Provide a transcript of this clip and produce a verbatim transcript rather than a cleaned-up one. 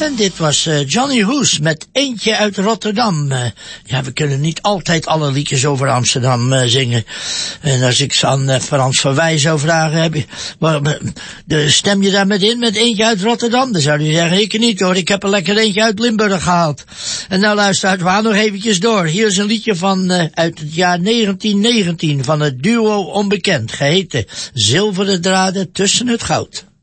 En dit was uh, Johnny Hoes met Eentje uit Rotterdam. Uh, ja, we kunnen niet altijd alle liedjes over Amsterdam uh, zingen. En als ik ze aan uh, Frans van Wij zou vragen, heb je, maar, maar, de, stem je daar met in met Eentje uit Rotterdam? Dan zou hij zeggen, ik niet hoor, ik heb er lekker eentje uit Limburg gehaald. En nou luister, we gaan nog eventjes door. Hier is een liedje van uh, uit het jaar negentien negentien van het duo Onbekend, geheten Zilveren draden tussen het goud.